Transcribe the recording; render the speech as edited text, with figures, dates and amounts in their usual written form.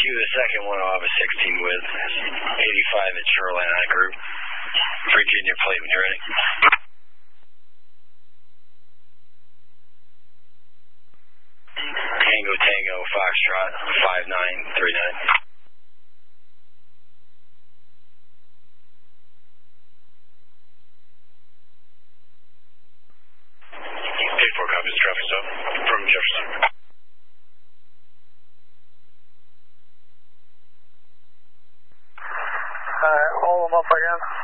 Q, the second one, I'll have a 16 with 85 at Shoreline on group. Virginia plate when you're ready. Tango Tango Foxtrot 5939. 84 copies, traffic stop from Jefferson. Alright, hold them up again.